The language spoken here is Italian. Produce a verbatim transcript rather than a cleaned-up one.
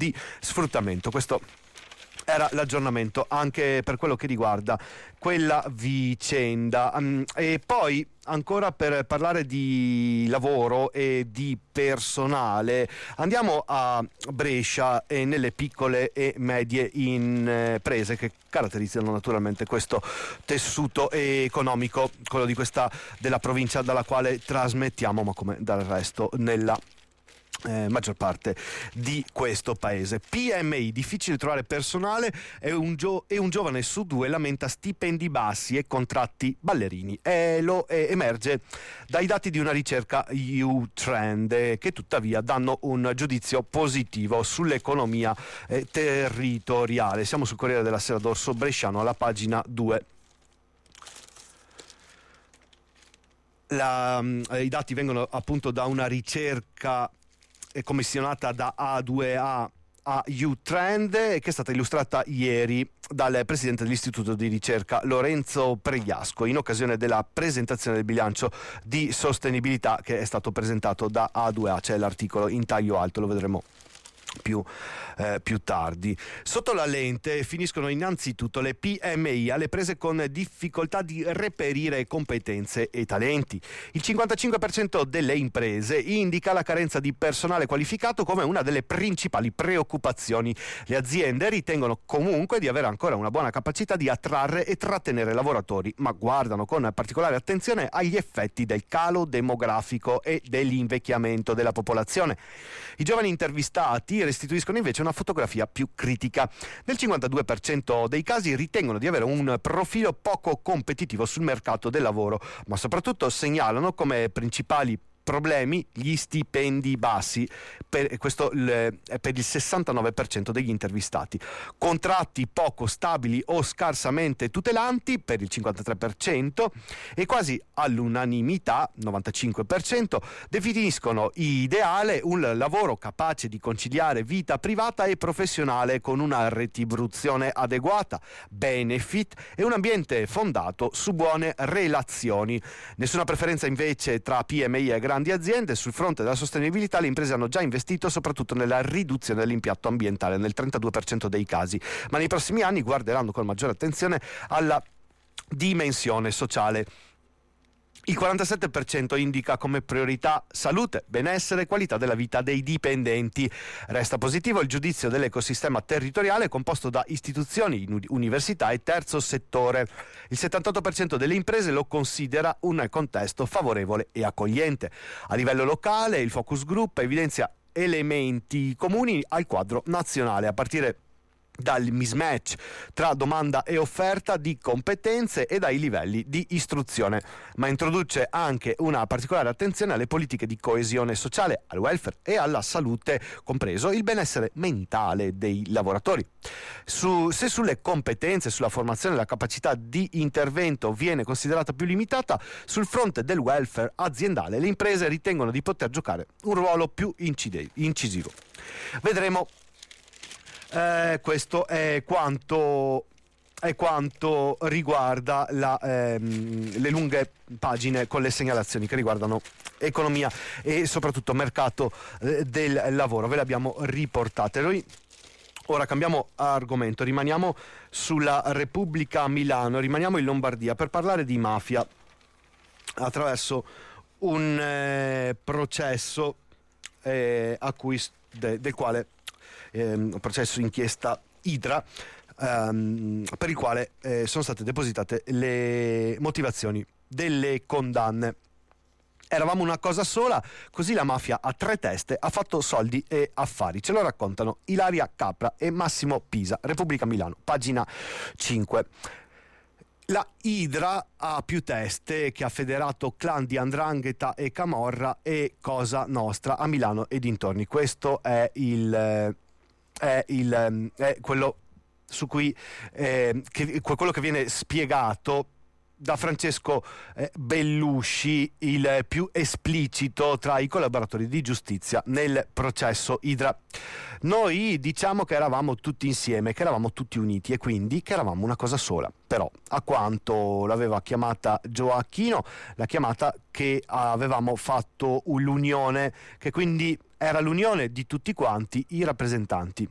di sfruttamento. Questo era l'aggiornamento anche per quello che riguarda quella vicenda. Um, e poi ancora per parlare di lavoro e di personale andiamo a Brescia e nelle piccole e medie imprese che caratterizzano naturalmente questo tessuto economico, quello di questa della provincia dalla quale trasmettiamo, ma come dal resto nella Eh, maggior parte di questo paese. P M I, difficile trovare personale e un, gio- e un giovane su due lamenta stipendi bassi e contratti ballerini. E lo eh, emerge dai dati di una ricerca U-Trend eh, che tuttavia danno un giudizio positivo sull'economia eh, territoriale. Siamo sul Corriere della Sera d'Orso Bresciano alla pagina due. La, eh, I dati vengono appunto da una ricerca commissionata da A due A a U-Trend, che è stata illustrata ieri dal presidente dell'istituto di ricerca Lorenzo Pregliasco in occasione della presentazione del bilancio di sostenibilità che è stato presentato da A due A. C'è l'articolo in taglio alto, lo vedremo più, eh, più tardi. Sotto la lente finiscono innanzitutto le P M I alle prese con difficoltà di reperire competenze e talenti. Il cinquantacinque per cento delle imprese indica la carenza di personale qualificato come una delle principali preoccupazioni. Le aziende ritengono comunque di avere ancora una buona capacità di attrarre e trattenere lavoratori, ma guardano con particolare attenzione agli effetti del calo demografico e dell'invecchiamento della popolazione. I giovani intervistati restituiscono invece una fotografia più critica. Nel cinquantadue per cento dei casi ritengono di avere un profilo poco competitivo sul mercato del lavoro, ma soprattutto segnalano come principali problemi gli stipendi bassi, per questo il, per il sessantanove per cento degli intervistati, contratti poco stabili o scarsamente tutelanti per il cinquantatré per cento e quasi all'unanimità, novantacinque per cento, definiscono ideale un lavoro capace di conciliare vita privata e professionale con una retribuzione adeguata, benefit e un ambiente fondato su buone relazioni. Nessuna preferenza invece tra P M I e grandi aziende. Sul fronte della sostenibilità le imprese hanno già investito soprattutto nella riduzione dell'impatto ambientale nel trentadue per cento dei casi, ma nei prossimi anni guarderanno con maggiore attenzione alla dimensione sociale. Il quarantasette per cento indica come priorità salute, benessere e qualità della vita dei dipendenti. Resta positivo il giudizio dell'ecosistema territoriale composto da istituzioni, università e terzo settore. Il settantotto per cento delle imprese lo considera un contesto favorevole e accogliente. A livello locale il focus group evidenzia elementi comuni al quadro nazionale, a partire dal mismatch tra domanda e offerta di competenze e dai livelli di istruzione, ma introduce anche una particolare attenzione alle politiche di coesione sociale, al welfare e alla salute, compreso il benessere mentale dei lavoratori. Su, se sulle competenze, sulla formazione e la capacità di intervento viene considerata più limitata, sul fronte del welfare aziendale le imprese ritengono di poter giocare un ruolo più incide- incisivo. Vedremo. Eh, questo è quanto, è quanto riguarda la, ehm, le lunghe pagine con le segnalazioni che riguardano economia e soprattutto mercato eh, del lavoro. Ve le abbiamo riportate. Noi ora cambiamo argomento, rimaniamo sulla Repubblica Milano, rimaniamo in Lombardia per parlare di mafia attraverso un eh, processo eh, a cui, de, del quale un processo inchiesta Idra ehm, per il quale eh, sono state depositate le motivazioni delle condanne. Eravamo una cosa sola, così la mafia a tre teste ha fatto soldi e affari. Ce lo raccontano Ilaria Capra e Massimo Pisa, Repubblica Milano, pagina cinque. La Idra ha più teste, che ha federato clan di 'ndrangheta e camorra e Cosa Nostra a Milano e dintorni. Questo è il è, il, è quello su cui eh, che, quello che viene spiegato da Francesco eh, Bellusci, il più esplicito tra i collaboratori di giustizia nel processo Idra. Noi diciamo che eravamo tutti insieme, che eravamo tutti uniti e quindi che eravamo una cosa sola. Però, a quanto l'aveva chiamata Gioacchino, la chiamata che avevamo fatto l'unione, che quindi era l'unione di tutti quanti i rappresentanti